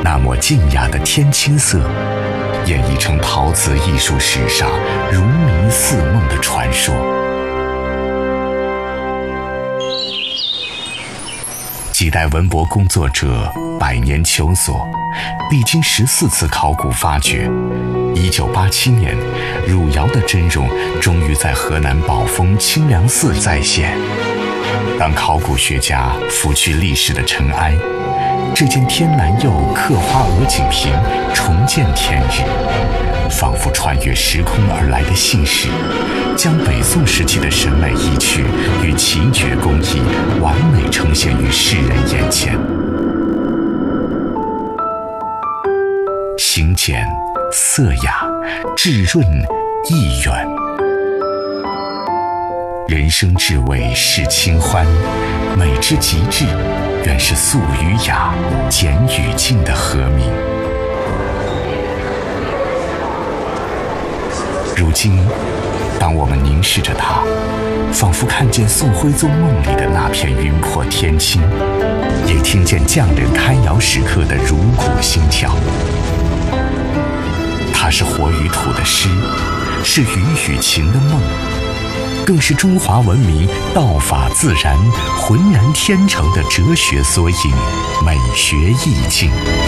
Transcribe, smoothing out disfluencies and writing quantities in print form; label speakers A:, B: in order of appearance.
A: 那抹静雅的天青色，演绎成陶瓷艺术史上如迷似梦的传说。几代文博工作者百年求索，历经14次考古发掘，1987年，汝窑的真容终于在河南宝丰清凉寺再现。当考古学家拂去历史的尘埃，这件天蓝釉刻花鹅颈瓶重见天日，仿佛穿越时空而来的信使，将北宋时期的审美意趣与奇绝工艺完美呈现于世人眼前。形简色雅，质润意远。人生至味是清欢，美之极致，原是素与雅、简与静的和鸣。如今，当我们凝视着它，仿佛看见宋徽宗梦里的那片云破天青，也听见匠人开窑时刻的如鼓心跳。它是活于土的诗，是鱼与情的梦，更是中华文明道法自然、浑然天成的哲学缩影、美学意境。